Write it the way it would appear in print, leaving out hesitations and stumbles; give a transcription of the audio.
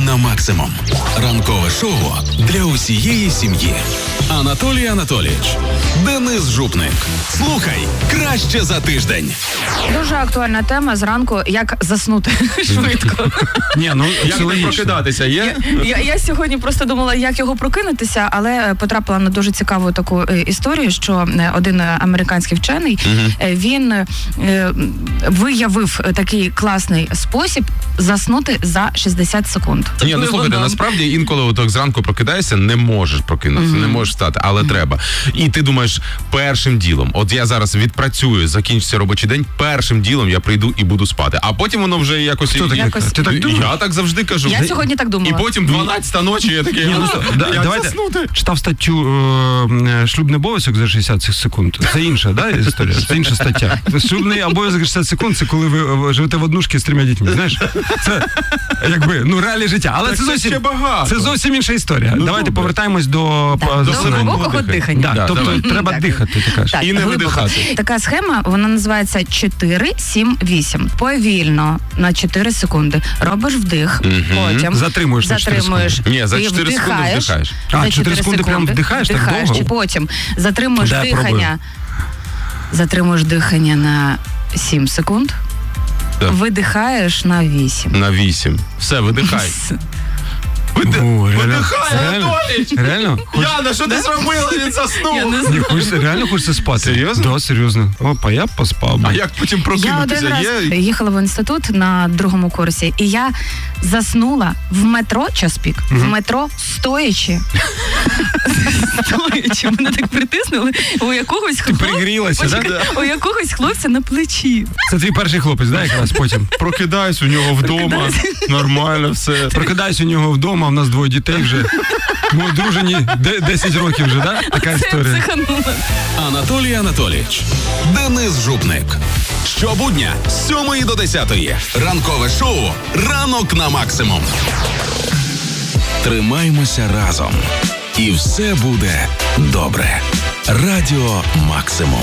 на максимум. Ранкове шоу для усієї сім'ї. Анатолій Анатолійович, Денис Жупник. Слухай краще за тиждень. Дуже актуальна тема зранку, як заснути швидко. Ні, ну як не прокидатися є? Я сьогодні просто думала, як його прокинутися, але потрапила на дуже цікаву таку історію, що один американський вчений, він виявив такий класний спосіб заснути за 60 секунд. Ні, ну слухайте, насправді інколи отак зранку прокидаєшся, не можеш прокинутися, не можеш встати, але треба. І ти думаєш, першим ділом, от я зараз відпрацюю, закінчиться робочий день, першим ділом я прийду і буду спати. А потім воно вже якось... Ти так думаєш? Я так завжди кажу. Я сьогодні так думала. І потім 12 ночі я такий, як заснути? Читав статтю «Шлюбний обов'язок за 60 секунд». Це інша, да, історія? Це інша стаття. Шлюбний обов'язок за 60 секунд – це коли ви живете в однушці з 3 дітьми, знаєш? Це, якби, реалії життя. Але це зовсім інша історія. Давайте повертаємось до глибокого дихання. Тобто треба дихати, ти кажеш. І не видихати. Така схема, вона називається 4-7-8. Повільно, на 4 секунди. Робиш вдих, потім затримуєш. Ні, за 4 секунди вдихаєш. А, 4 секунди прям вдихаєш так довго? Потім затримуєш дихання. Затримуєш дихання на 7 секунд. Так. Видихаєш на 8. На 8. Все, видихай. Видихай, Анатолійович! Реально? Яна, що ти зробила? Він заснув. Реально хочеться спати? Серйозно? Да, серйозно. Опа, я поспав. А як потім прокинутися? Я один раз їхала в інститут на 2-му курсі, і я заснула в метро, час пік, в метро стоячи. Мене так притиснули у якогось хлопця. Ти пригрілася, так? У якогось хлопця на плечі. Це твій перший хлопець, да, якраз потім? Прокидаюсь у нього вдома. Нормально все. Прокидаюсь у нього вдома, у нас 2 дітей вже. Ми одружені 10 років вже, да? Така історія. Анатолій Анатолійович, Денис Жупник. Щобудня з 7 до 10. Ранкове шоу «Ранок на максимум». Тримаймося разом. І все буде добре. Радіо Максимум.